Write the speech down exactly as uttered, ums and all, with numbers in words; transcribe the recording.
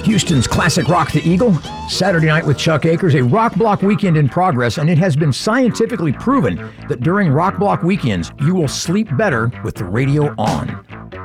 Houston's classic Rock the Eagle, Saturday Night with Chuck Akers, a rock block weekend in progress, and it has been scientifically proven that during rock block weekends, you will sleep better with the radio on.